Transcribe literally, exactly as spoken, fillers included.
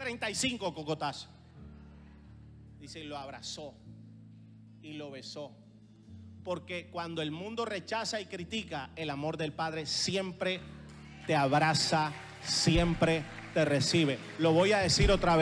treinta y cinco cocotazos. Dice, y lo abrazó y lo besó. Porque cuando el mundo rechaza y critica, el amor del Padre siempre te abraza, siempre te recibe. Lo voy a decir otra vez.